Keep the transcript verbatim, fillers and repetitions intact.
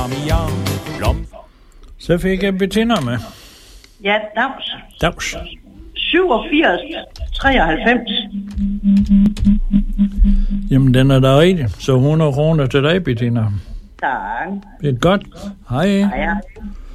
Så fik jeg Bettina med. Ja, dags. Dags. syvogfirs treoghalvfems. Jamen, den er da rigtig. Så hundrede kroner til dig, Bettina. Tak. Det er godt. Hej. Hej, hej.